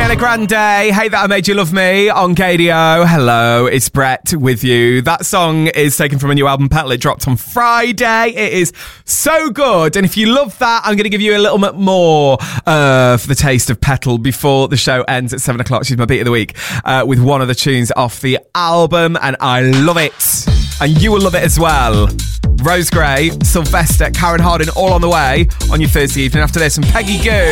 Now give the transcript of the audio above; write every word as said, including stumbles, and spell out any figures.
Ariana Grande, Hate That I Made You Love Me on K D O. Hello, it's Brett with you. That song is taken from a new album, Petal. It dropped on Friday. It is so good. And if you love that, I'm going to give you a little bit more of the taste of Petal before the show ends at seven o'clock. She's my beat of the week uh, with one of the tunes off the album. And I love it. And you will love it as well. Rose Gray, Sylvester, Karen Harding, all on the way on your Thursday evening. After this, and Peggy Goo.